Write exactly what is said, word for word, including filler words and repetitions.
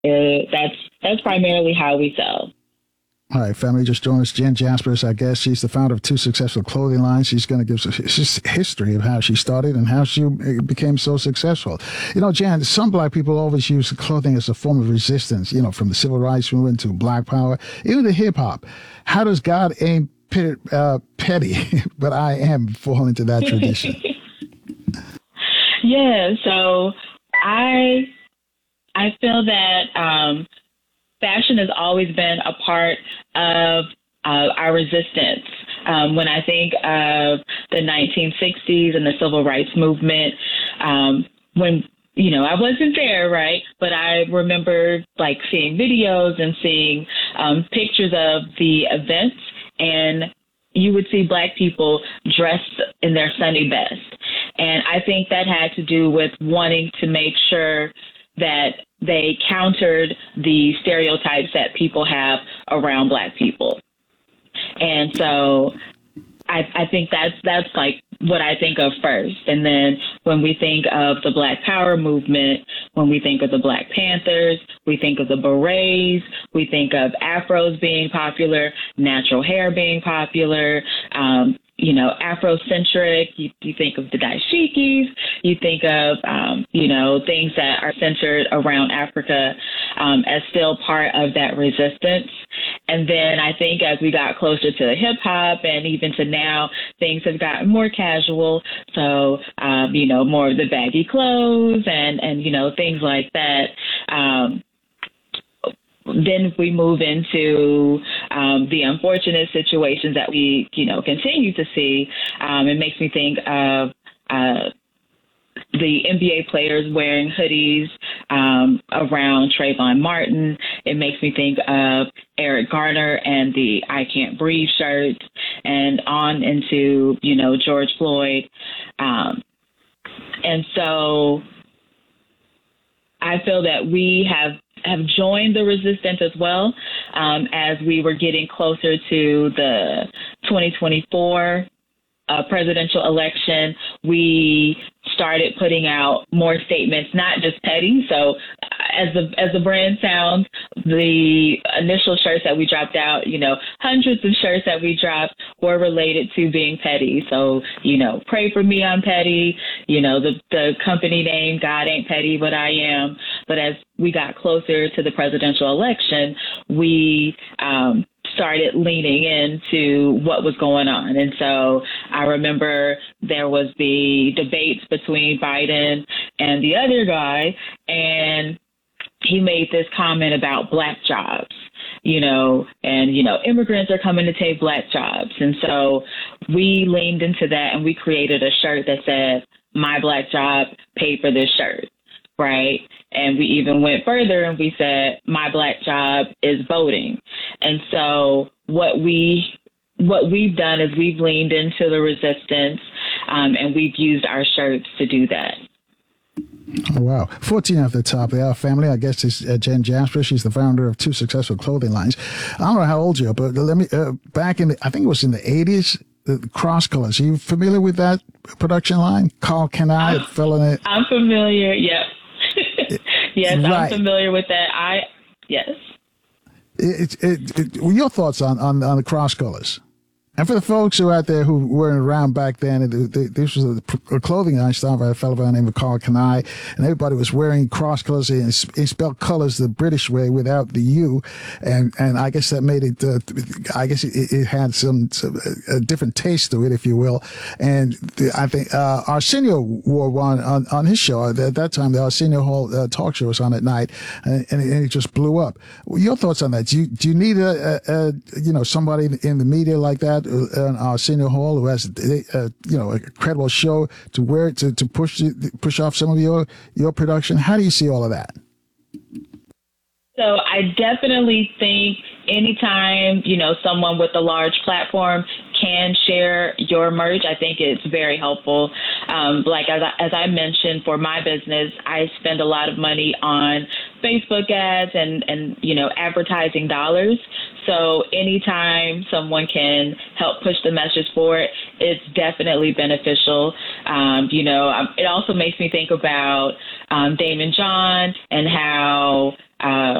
Uh, that's that's primarily how we sell. All right, family, just joined us. Jen Jaspers, I guess. She's the founder of two successful clothing lines. She's going to give us a history of how she started and how she became so successful. You know, Jen, some black people always use clothing as a form of resistance, you know, from the civil rights movement to black power, even to hip hop. How does God ain't pit, uh, petty, but I am fall into that tradition? Yeah, so I I feel that um, fashion has always been a part of uh, our resistance. Um, when I think of the nineteen sixties and the civil rights movement, um, when, you know, I wasn't there, right? But I remember like seeing videos and seeing um, pictures of the events, and you would see Black people dressed in their Sunday best. And I think that had to do with wanting to make sure that they countered the stereotypes that people have around Black people. And so I, I think that's that's like what I think of first. And then when we think of the Black Power movement, when we think of the Black Panthers, we think of the berets, we think of afros being popular, natural hair being popular, um, you know, Afrocentric, you, you think of the dashikis, you think of, um, you know, things that are centered around Africa um, as still part of that resistance. And then I think as we got closer to hip hop and even to now, things have gotten more casual. So, um, you know, more of the baggy clothes and, and, you know, things like that. Um, Then if we move into um, the unfortunate situations that we, you know, continue to see, um, it makes me think of uh, the N B A players wearing hoodies um, around Trayvon Martin. It makes me think of Eric Garner and the I Can't Breathe shirt, and on into, you know, George Floyd. Um, and so I feel that we have have joined the resistance as well um, as we were getting closer to the twenty twenty-four uh, presidential election. We started putting out more statements, not just petty. So as the as the brand sounds, the initial shirts that we dropped out, you know, hundreds of shirts that we dropped were related to being petty. So, you know, pray for me, I'm petty. You know, the, the company name, God ain't petty, but I am. But as we got closer to the presidential election, we um, started leaning into what was going on. And so I remember there was the debates between Biden and the other guy, and he made this comment about Black jobs, you know, and, you know, immigrants are coming to take Black jobs. And so we leaned into that and we created a shirt that said, my Black job paid for this shirt. Right. And we even went further and we said, my Black job is voting. And so what we what we've done is we've leaned into the resistance um, and we've used our shirts to do that. Oh, wow. fourteen at the top of our family, I guess, is uh, Jen Jasper. She's the founder of two successful clothing lines. I don't know how old you are, but let me, uh, back in, the, I think it was in the eighties, the Cross Colors. Are you familiar with that production line? Carl Kanai, I'm, fell in it. I'm familiar, yep. Yes, right. I'm familiar with that. I, yes. It, it, it, your thoughts on, on, on the Cross Colors? And for the folks who are out there who weren't around back then, this was a, a clothing line started by a fellow by the name of Carl Kanai, and everybody was wearing cross colors. And he spelled colors the British way without the U, and and I guess that made it. Uh, I guess it, it had some, some a different taste to it, if you will. And the, I think uh, Arsenio wore one on, on his show at that time. The Arsenio Hall uh, talk show was on at night, and, and, it, and it just blew up. Your thoughts on that? Do you do you need a, a, a you know somebody in the media like that? On Arsenio Hall, who has a, you know a credible show to wear to to push push off some of your your production. How do you see all of that? So I definitely think anytime you know someone with a large platform can share your merch, I think it's very helpful. Um, like as I, as I mentioned, for my business, I spend a lot of money on Facebook ads and, and, you know, advertising dollars. So anytime someone can help push the message forward, it's definitely beneficial. Um, you know, it also makes me think about um, Daymond John and how uh,